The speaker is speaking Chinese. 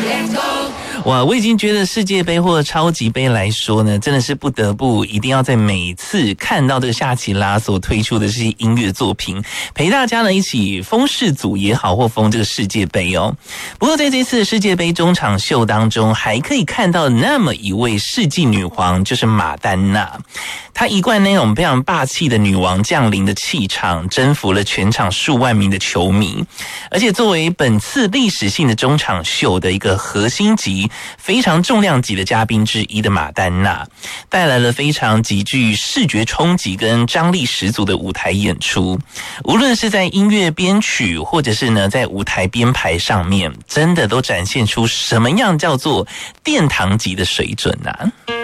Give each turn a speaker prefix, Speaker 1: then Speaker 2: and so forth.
Speaker 1: 哇，我已经觉得世界杯或超级杯来说呢，真的是不得不一定要在每次看到这个夏奇拉所推出的这些音乐作品，陪大家呢一起疯世足也好，或疯这个世界杯哦。不过在这次的世界杯中场秀当中，还可以看到那么一位世纪女皇，就是马丹娜。她一贯那种非常霸气的女王降临的气场，征服了全场数万名的球迷。而且作为本次历史性的中场秀的一个核心级、非常重量级的嘉宾之一的马丹娜，带来了非常极具视觉冲击跟张力十足的舞台演出。无论是在音乐编曲，或者是呢在舞台编排上面，真的都展现出什么样叫做殿堂级的水准啊。